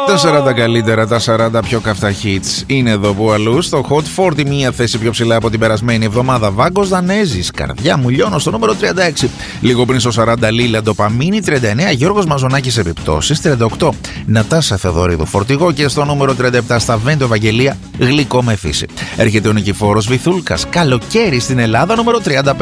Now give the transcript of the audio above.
Τα 40 καλύτερα, τα 40 πιο καυτά hits είναι εδώ που αλλού. Στο Hot 40, μία θέση πιο ψηλά από την περασμένη εβδομάδα. Βάγκος Δανέζης, καρδιά μου λιώνω στο νούμερο 36. Λίγο πριν στο 40, Λίλα Ντοπαμίνη. 39, Γιώργος Μαζονάκης, επιπτώσεις. 38, Νατάσα Θεοδωρίδου, φορτηγό. Και στο νούμερο 37, Σταβέντο Ευαγγελία, γλυκό με φύση. Έρχεται ο Νικηφόρος Βυθούλκας, καλοκαίρι στην Ελλάδα, νούμερο 35.